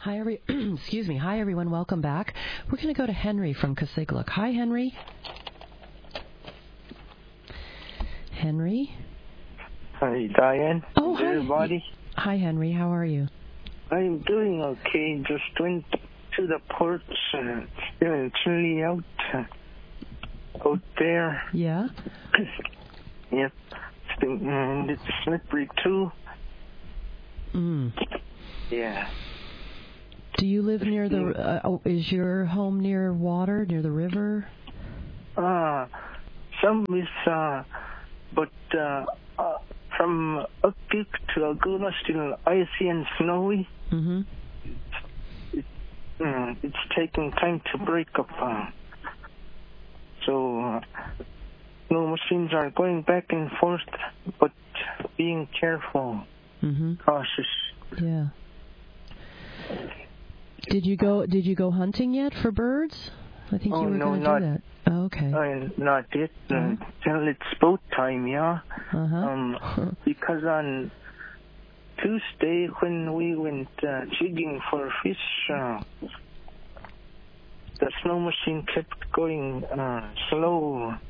Hi, excuse me. Hi, everyone. Welcome back. We're going to go to Henry from Kasigluk. Hi, Henry. Henry. Hi, Diane. Oh, hi. Everybody. Hi, Henry. How are you? I'm doing okay. Just went to the porch. It's feeling chilly out there. Yeah? Yep. And it's slippery, too. Yeah. Do you live near the... is your home near water, near the river? Some is... but from Upik to Agula, still icy and snowy. Mm-hmm. It's taking time to break up. So, no machines are going back and forth, but being careful, cautious. Yeah. Did you go hunting yet for birds? I think you were going to do that. Oh, okay. Not yet. Till it's boat time, yeah. Because on Tuesday when we went jigging for fish, the snow machine kept going slow.